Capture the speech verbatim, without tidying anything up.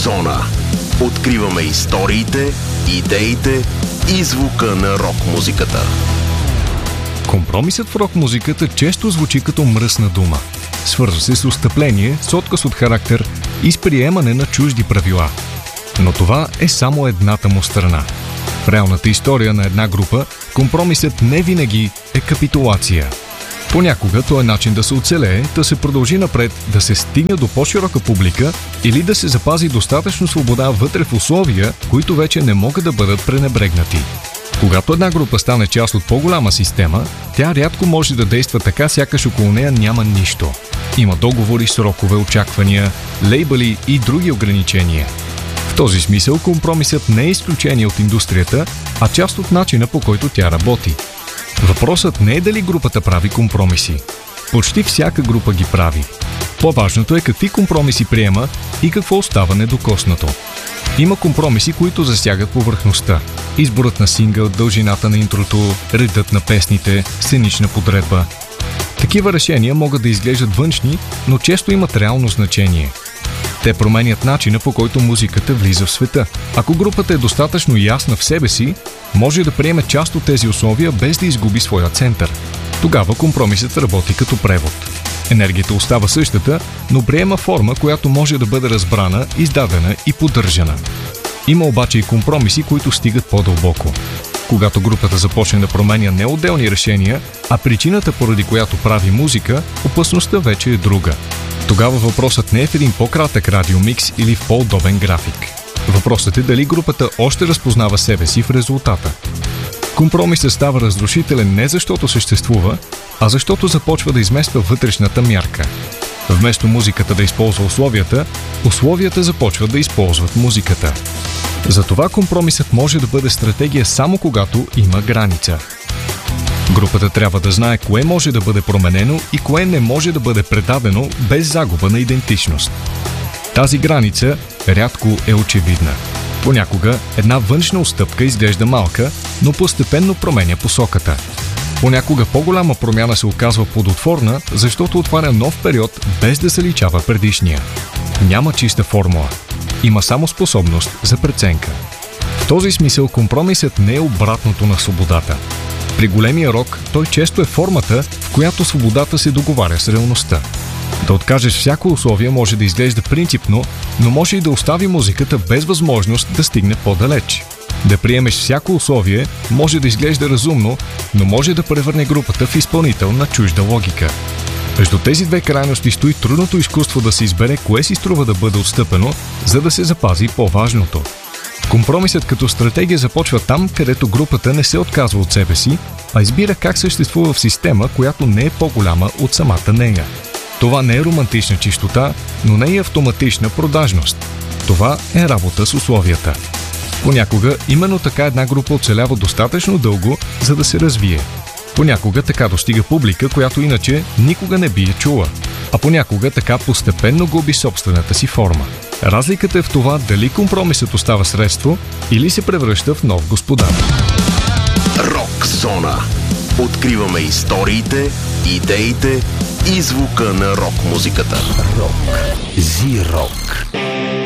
Зона. Откриваме историите, идеите и звука на рок-музиката. Компромисът в рок-музиката често звучи като мръсна дума. Свързва се с отстъпление, с отказ от характер и с приемане на чужди правила. Но това е само едната му страна. В реалната история на една група, компромисът не винаги е капитулация. Понякога то е начин да се оцелее, да се продължи напред, да се стигне до по-широка публика или да се запази достатъчно свобода вътре в условия, които вече не могат да бъдат пренебрегнати. Когато една група стане част от по-голяма система, тя рядко може да действа така, сякаш около нея няма нищо. Има договори, срокове, очаквания, лейбъли и други ограничения. В този смисъл компромисът не е изключение от индустрията, а част от начина, по който тя работи. Въпросът не е дали групата прави компромиси. Почти всяка група ги прави. По-важното е какви компромиси приема и какво остава недокоснато. Има компромиси, които засягат повърхността. Изборът на сингъл, дължината на интрото, редът на песните, сценична подредба. Такива решения могат да изглеждат външни, но често имат реално значение. Те променят начина, по който музиката влиза в света. Ако групата е достатъчно ясна в себе си, може да приеме част от тези условия без да изгуби своя център. Тогава компромисът работи като превод. Енергията остава същата, но приема форма, която може да бъде разбрана, издадена и поддържана. Има обаче и компромиси, които стигат по-дълбоко. Когато групата започне да променя не отделни решения, а причината, поради която прави музика, опасността вече е друга. Тогава въпросът не е в един по-кратък радиомикс или в по-удобен график. Въпросът е дали групата още разпознава себе си в резултата. Компромисът става разрушителен не защото съществува, а защото започва да измества вътрешната мярка. Вместо музиката да използва условията, условията започват да използват музиката. Затова компромисът може да бъде стратегия само когато има граница. Групата трябва да знае кое може да бъде променено и кое не може да бъде предадено без загуба на идентичност. Тази граница рядко е очевидна. Понякога една външна отстъпка изглежда малка, но постепенно променя посоката. Понякога по-голяма промяна се оказва плодотворна, защото отваря нов период без да заличава предишния. Няма чиста формула. Има само способност за преценка. В този смисъл компромисът не е обратното на свободата. При големия рок той често е формата, в която свободата се договаря с реалността. Да откажеш всяко условие може да изглежда принципно, но може и да остави музиката без възможност да стигне по-далеч. Да приемеш всяко условие може да изглежда разумно, но може да превърне групата в изпълнител на чужда логика. Между тези две крайности стои трудното изкуство да се избере кое си струва да бъде отстъпено, за да се запази по-важното. Компромисът като стратегия започва там, където групата не се отказва от себе си, а избира как съществува в система, която не е по-голяма от самата нея. Това не е романтична чистота, но не е автоматична продажност. Това е работа с условията. Понякога именно така една група оцелява достатъчно дълго, за да се развие. Понякога така достига публика, която иначе никога не би я чула. А понякога така постепенно губи собствената си форма. Разликата е в това дали компромисът остава средство или се превръща в нов господар. Рок зона. Откриваме историите, идеите и звука на рок-музиката. Рок. Зи-рок.